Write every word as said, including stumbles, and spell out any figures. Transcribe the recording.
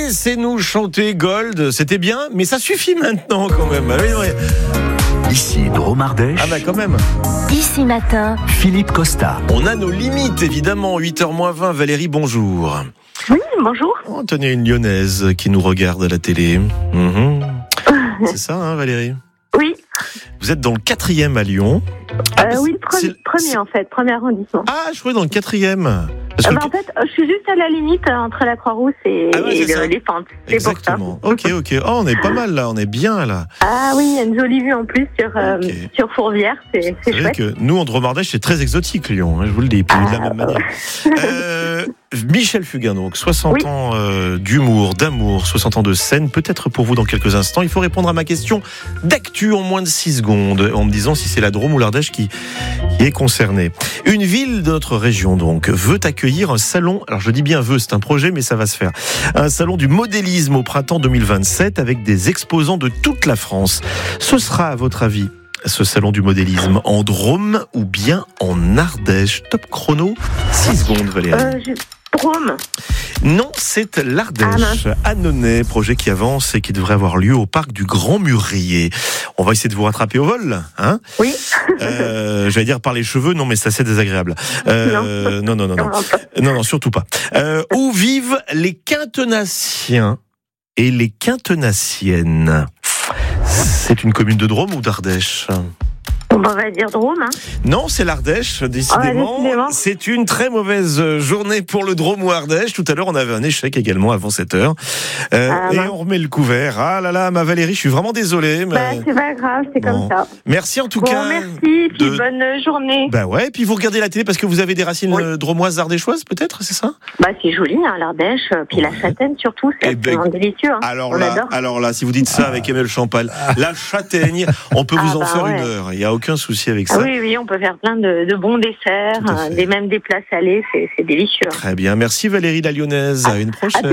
Laissez-nous chanter Gold. C'était bien, mais ça suffit maintenant quand même. Ah oui, ouais. Ici Drôme Ardèche. Ah bah quand même. Ici Matin, Philippe Costa. On a nos limites évidemment. huit heures moins vingt. Valérie, bonjour. Oui, bonjour. Oh, tenez, une Lyonnaise qui nous regarde à la télé. Mmh. C'est ça, hein, Valérie? Oui. Vous êtes dans le quatrième à Lyon. Euh, oui, le pre- c'est- premier c'est- en fait, premier arrondissement. Ah, je croyais dans le quatrième. Parce Euh, que bah, le- en fait, je suis juste à la limite euh, entre la Croix-Rousse et, Ah ouais, et c'est ça. le- les Fentes. C'est pour ça. Exactement. Ok, ok. Oh, on est pas mal là, on est bien là. Ah oui, il y a une jolie vue en plus sur, euh, Ok. sur Fourvière, c'est, c'est C'est vrai chouette. que nous, en Drôme Ardèche, c'est très exotique, Lyon, hein, je vous le dis, puis de la Ah, même manière. Euh, Michel Fugain, donc, soixante Oui. ans euh, d'humour, d'amour, soixante ans de scène, peut-être pour vous dans quelques instants. Il faut répondre à ma question d'actu en moins de six secondes, en me disant si c'est la Drôme ou l'Ardèche qui, qui est concernée. Une ville de notre région, donc, veut accueillir un salon, alors je dis bien veut, c'est un projet, mais ça va se faire, un salon du modélisme au printemps deux mille vingt-sept avec des exposants de toute la France. Ce sera, à votre avis, ce salon du modélisme en Drôme ou bien en Ardèche? Top chrono, six secondes, Valérie. Euh, je- Drôme. Non, c'est l'Ardèche. Ah, mince. Annonay, projet qui avance et qui devrait avoir lieu au parc du Grand Mûrier. On va essayer de vous rattraper au vol, hein? Oui. Euh, j'allais dire par les cheveux, non, mais c'est assez désagréable. Euh, non, non, non, non, Sûrement pas. non, non, surtout pas. Euh, où vivent les Quintenassiens et les Quintenassiennes? C'est une commune de Drôme ou d'Ardèche? On va dire Drôme. Hein. Non, c'est l'Ardèche, décidément. Ah, décidément. C'est une très mauvaise journée pour le Drôme ou Ardèche. Tout à l'heure, on avait un échec également avant sept heures. Euh, Ah, et mince. on remet le couvert. Ah là là, ma Valérie, je suis vraiment désolé. Mais... Bah, c'est pas grave, c'est Bon. comme ça. Merci en tout Bon, cas. merci, puis de- bonne journée. Bah ouais, puis vous regardez la télé parce que vous avez des racines Oui. euh, drômoises, ardéchoises, peut-être, c'est ça? Bah, c'est joli, hein, l'Ardèche, euh, puis Ouais. la châtaigne surtout, c'est Eh ben, absolument délicieux. Hein. Alors On là, adore. alors là, si vous dites ça avec Emile Champal, la châtaigne, on peut Ah vous en bah faire ouais. une heure. Il n'y a aucun souci avec Ah ça. oui, oui, on peut faire plein de, de bons desserts, Tout à fait. euh, des, même des plats salés, c'est, c'est délicieux. Très bien. Merci Valérie la Lyonnaise. À une prochaine.